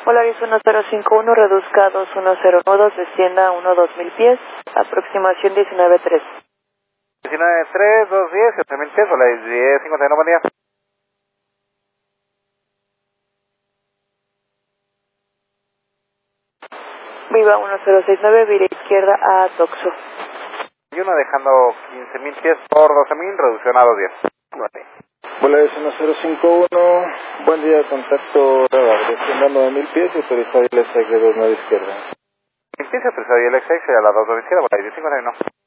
Polaris 1051, reduzca a 210 nudos, descienda a 2000 pies, aproximación 19.3. 19.3, 210, 7000 pies, Polaris 1051, buen día. Viva 1069, vira izquierda a Toxo. Y uno dejando 15.000 pies por 12.000, reducción a 210. Vale. Polaris 1051, buen día, contacto radar, descienda a 9000 pies y autorizado el SX de 29 izquierda. 1000 pies, autorizado y el X6 a la 2 de izquierda, Polaris 1051.